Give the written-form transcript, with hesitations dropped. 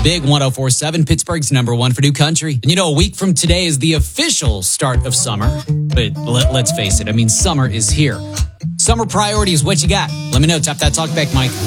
Big 104.7, Pittsburgh's number one for new country. And you know, a week from today is the official start of summer. But let's face it, I mean, summer is here. Summer priorities, what you got? Let me know. Tap that talk back, Mike.